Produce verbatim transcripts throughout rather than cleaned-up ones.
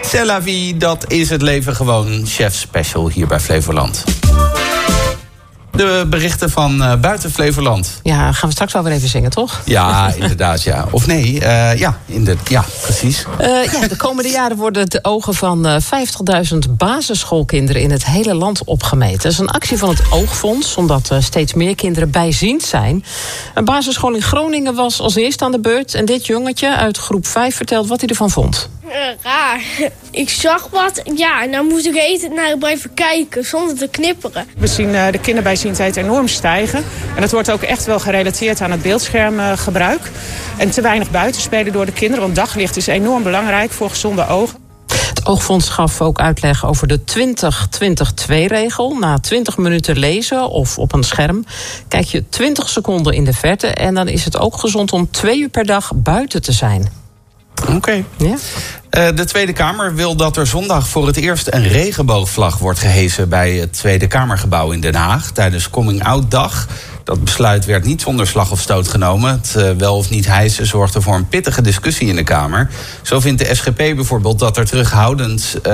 C'est la vie, dat is het leven gewoon. Chef Special hier bij Flevoland. De berichten van uh, buiten Flevoland. Ja, gaan we straks wel weer even zingen, toch? Ja, inderdaad, ja. Of nee, uh, ja, inderdaad, ja, precies. Uh, ja, de komende jaren worden de ogen van uh, vijftigduizend basisschoolkinderen in het hele land opgemeten. Dat is een actie van het Oogfonds, omdat uh, steeds meer kinderen bijziend zijn. Een basisschool in Groningen was als eerste aan de beurt. En dit jongetje uit groep vijf vertelt wat hij ervan vond. Uh, raar. Ik zag wat, ja, en dan moest ik even naar blijven kijken, zonder te knipperen. We zien uh, de kinderbijziendheid enorm stijgen. En dat wordt ook echt wel gerelateerd aan het beeldschermgebruik. En te weinig buitenspelen door de kinderen, want daglicht is enorm belangrijk voor gezonde ogen. Het Oogfonds gaf ook uitleg over de twintig twintig twee regel. Na twintig minuten lezen of op een scherm kijk je twintig seconden in de verte. En dan is het ook gezond om twee uur per dag buiten te zijn. Oké. Okay. Ja? Uh, de Tweede Kamer wil dat er zondag voor het eerst een regenboogvlag wordt gehesen bij het Tweede Kamergebouw in Den Haag tijdens Coming Out Dag. Dat besluit werd niet zonder slag of stoot genomen. Het uh, wel of niet hijsen zorgde voor een pittige discussie in de Kamer. Zo vindt de S G P bijvoorbeeld dat er terughoudend uh,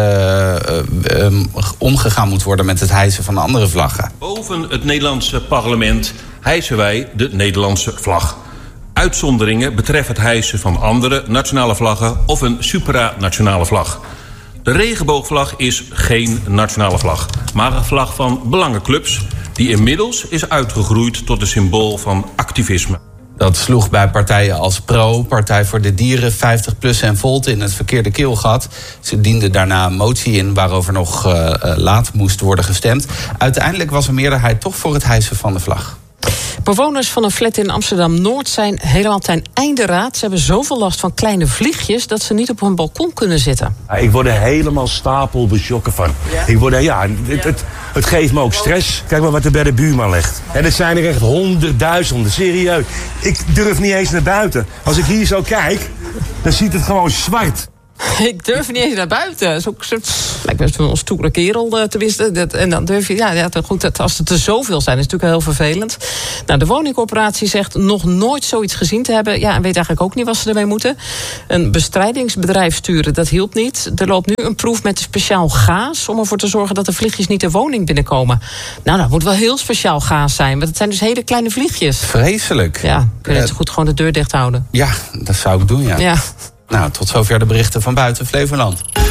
uh, um, omgegaan moet worden met het hijsen van andere vlaggen. Boven het Nederlandse parlement hijsen wij de Nederlandse vlag. Uitzonderingen betreffen het hijsen van andere nationale vlaggen of een supranationale vlag. De regenboogvlag is geen nationale vlag, maar een vlag van belangenclubs die inmiddels is uitgegroeid tot een symbool van activisme. Dat sloeg bij partijen als Pro, Partij voor de Dieren, vijftig plus en Volt in het verkeerde keelgat. Ze dienden daarna een motie in waarover nog uh, laat moest worden gestemd. Uiteindelijk was een meerderheid toch voor het hijsen van de vlag. Bewoners van een flat in Amsterdam-Noord zijn helemaal ten einde raad. Ze hebben zoveel last van kleine vliegjes dat ze niet op hun balkon kunnen zitten. Ja, ik word er helemaal stapelbeschokken van. Ja? Ik word er, ja, het, het, het geeft me ook stress. Kijk maar wat er bij de buurman ligt. En het zijn er echt honderdduizenden, serieus. Ik durf niet eens naar buiten. Als ik hier zo kijk, dan ziet het gewoon zwart. Ik durf niet eens naar buiten. Zo'n soort, lijkt best wel een stoere kerel, tenminste. Dat, en dan durf je, ja, ja goed, dat, als het er zoveel zijn, is het natuurlijk heel vervelend. Nou, de woningcorporatie zegt nog nooit zoiets gezien te hebben. Ja, en weet eigenlijk ook niet wat ze ermee moeten. Een bestrijdingsbedrijf sturen, dat hielp niet. Er loopt nu een proef met speciaal gaas om ervoor te zorgen dat de vliegjes niet de woning binnenkomen. Nou, dat moet wel heel speciaal gaas zijn, want het zijn dus hele kleine vliegjes. Vreselijk. Ja, kun je net zo goed gewoon de deur dicht houden. Ja, dat zou ik doen, ja. Ja. Nou, tot zover de berichten van buiten Flevoland.